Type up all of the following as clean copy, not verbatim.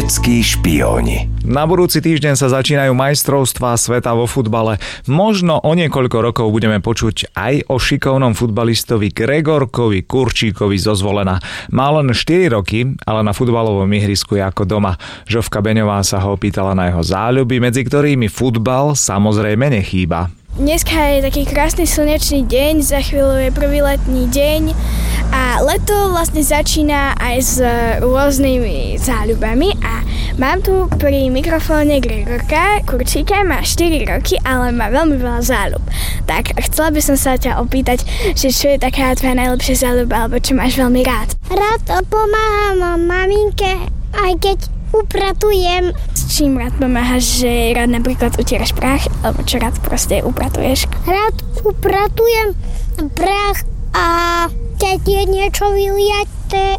Detskí špióni. Na budúci týždeň sa začínajú majstrovstvá sveta vo futbale. Možno o niekoľko rokov budeme počuť aj o šikovnom futbalistovi Gregorkovi Kurčíkovi zo Zvolena. Má len 4 roky, ale na futbalovom ihrisku je ako doma. Žofka Beňová sa ho opýtala na jeho záľuby, medzi ktorými futbal samozrejme nechýba. Dneska je taký krásny slnečný deň, za chvíľu je prvý letný deň a leto vlastne začína aj s rôznymi záľubami a mám tu pri mikrofóne Gregorka Kurčíka, má 4 roky, ale má veľmi veľa záľub. Tak chcela by som sa ťa opýtať, že čo je taká tvoja najlepšia záľuba, alebo čo máš veľmi rád? Rád pomáham maminke, aj keď upratujem. S čím rád pomáhaš, že rád napríklad utieraš prach, alebo čo rád proste upratuješ? Rád upratujem prach a keď je niečo vyliaté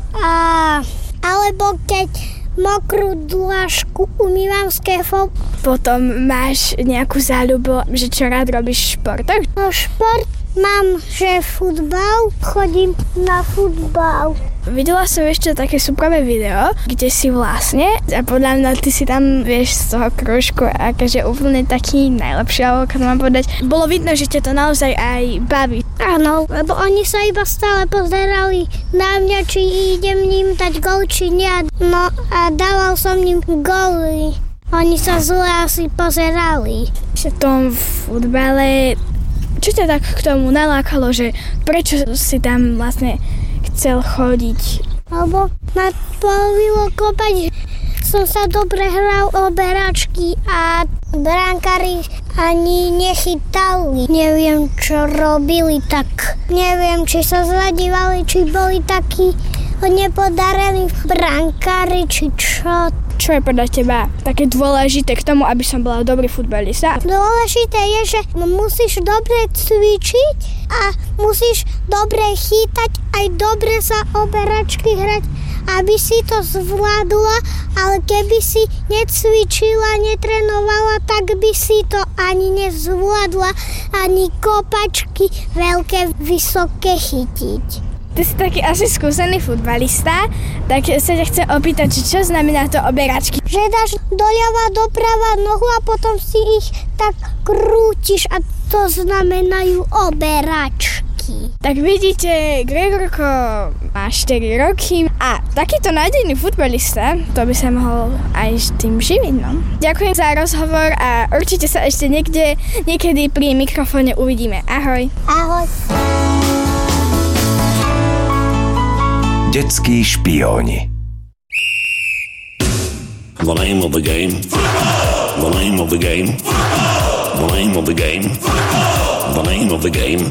alebo keď mokrú dlažku umývam s kefou. Potom máš nejakú záľubu, že čo rád robíš v športoch? No šport mám, že futbal, chodím na futbal. Videla som ešte také súprové video, kde si vlastne, a podľa mňa ty si tam vieš z toho krúžku akože úplne taký najlepší, alebo keď mám povedať. Bolo vidno, že ťa to naozaj aj baví. Áno, lebo oni sa iba stále pozerali na mňa, či idem ním dať gól, či nie. No a dával som ním góly. Oni sa zle asi pozerali. V tom futbale, čo ťa tak k tomu nalákalo, že prečo si tam vlastne chcel chodiť? Lebo ma bavilo kopať, som sa dobre hral o beračky a brankári ani nechytali. Neviem, čo robili, tak neviem, či sa zadívali, či boli takí nepodarení brankári, či čo. Čo je podľa teba také dôležité k tomu, aby som bola dobrý futbalista? Dôležité je, že musíš dobre cvičiť a musíš dobre chytať, aj dobre sa o beračky hrať, aby si to zvládla, ale keby si necvičila, netrenovala, tak by si to ani nezvládla, ani kopačky veľké, vysoké chytiť. Ty si taký asi skúsený futbalista, tak sa ťa chcem opýtať, čo znamená to oberačky? Že dáš doľava, doprava nohu a potom si ich tak krútiš a to znamenajú oberačky. Tak vidíte, Gregorko má 4 roky a takýto nádejný futbalista, to by sa mohol aj tým živiť, no. Ďakujem za rozhovor a určite sa ešte niekedy pri mikrofóne uvidíme. Ahoj. Ahoj. Detskí špióni. The name of the game. The name of the game. The name of the game. The name of the game.